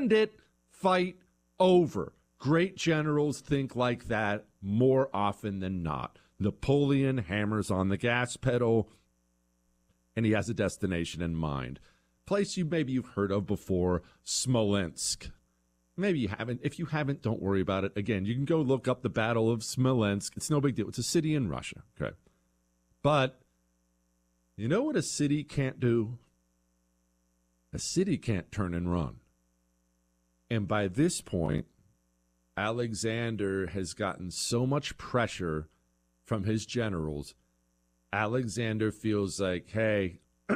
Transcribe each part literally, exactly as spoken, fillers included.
hand it, fight over. Great generals think like that more often than not. Napoleon hammers on the gas pedal, and he has a destination in mind. Place you maybe you've heard of before, Smolensk. Maybe you haven't. If you haven't, don't worry about it. Again, you can go look up the Battle of Smolensk. It's no big deal. It's a city in Russia. Okay. But you know what a city can't do? A city can't turn and run. And by this point, Alexander has gotten so much pressure from his generals. Alexander feels like, hey,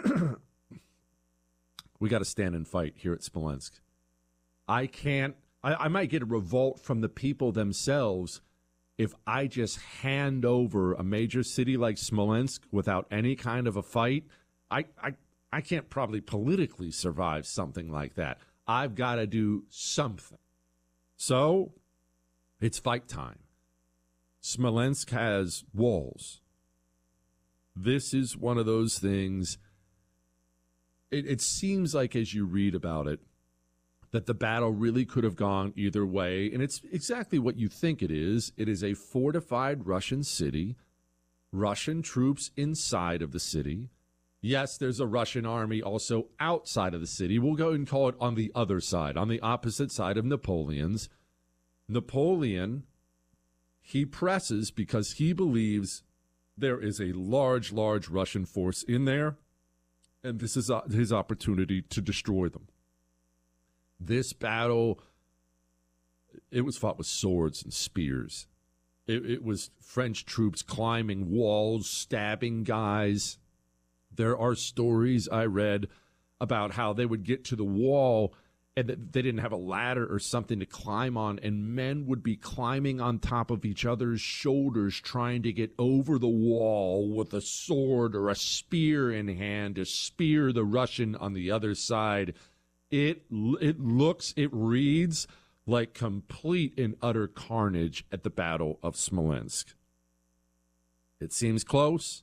we got to stand and fight here at Smolensk. I can't, I, I might get a revolt from the people themselves if I just hand over a major city like Smolensk without any kind of a fight. I, I, I can't probably politically survive something like that. I've got to do something. So it's fight time. Smolensk has walls. This is one of those things. It, it seems like as you read about it, that the battle really could have gone either way. And it's exactly what you think it is. It is a fortified Russian city, Russian troops inside of the city. Yes, there's a Russian army also outside of the city. We'll go and call it on the other side, on the opposite side of Napoleon's. Napoleon, he presses because he believes there is a large, large Russian force in there, and this is his opportunity to destroy them. This battle, it was fought with swords and spears. It, it was French troops climbing walls, stabbing guys. There are stories I read about how they would get to the wall and they didn't have a ladder or something to climb on, and men would be climbing on top of each other's shoulders trying to get over the wall with a sword or a spear in hand to spear the Russian on the other side. It it looks, it reads like complete and utter carnage at the Battle of Smolensk. It seems close,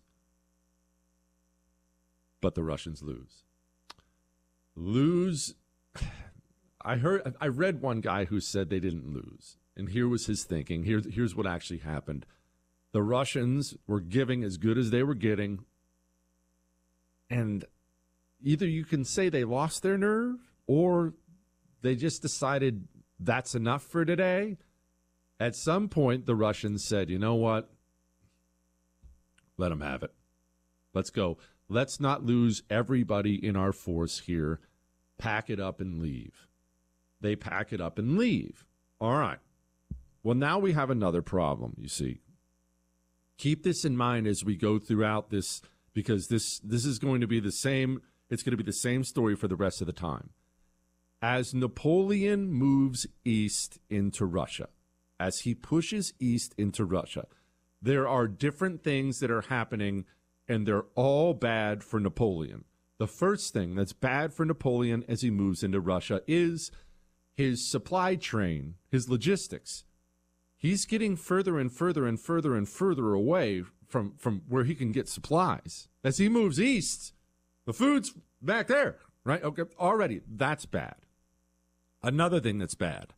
but the Russians lose. Lose. I heard, I read one guy who said they didn't lose, and here was his thinking. Here's here's what actually happened. The Russians were giving as good as they were getting, and either you can say they lost their nerve, or they just decided that's enough for today. At some point, the Russians said, you know what? Let them have it. Let's go. Let's not lose everybody in our force here. Pack it up and leave. They pack it up and leave. All right. Well, now we have another problem, you see. Keep this in mind as we go throughout this, because this, this is going to be the same, it's going to be the same story for the rest of the time. As Napoleon moves east into Russia, as he pushes east into Russia, there are different things that are happening, and they're all bad for Napoleon. The first thing that's bad for Napoleon as he moves into Russia is his supply train, his logistics. He's getting further and further and further and further away from, from where he can get supplies. As he moves east, the food's back there, right? Okay, already, that's bad. Another thing that's bad,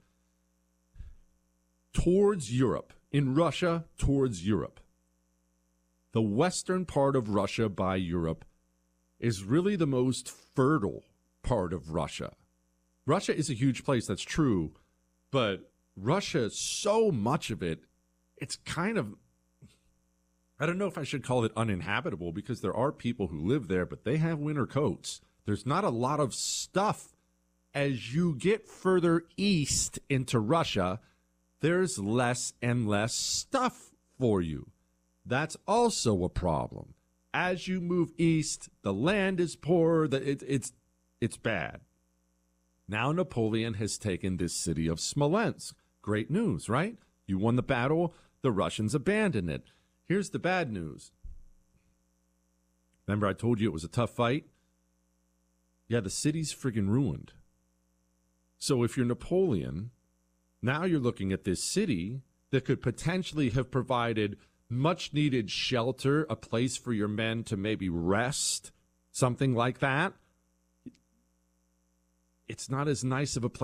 towards Europe, in Russia, towards Europe, the western part of Russia by Europe is really the most fertile part of Russia. Russia is a huge place, that's true, but Russia, so much of it, it's kind of, I don't know if I should call it uninhabitable, because there are people who live there, but they have winter coats. There's not a lot of stuff. As you get further east into Russia, there's less and less stuff for you. That's also a problem. As you move east, the land is poor. It, it's, it's bad. Now Napoleon has taken this city of Smolensk. Great news, right? You won the battle. The Russians abandoned it. Here's the bad news. Remember I told you it was a tough fight? Yeah, the city's friggin' ruined. So if you're Napoleon, now you're looking at this city that could potentially have provided much-needed shelter, a place for your men to maybe rest, something like that. It's not as nice of a place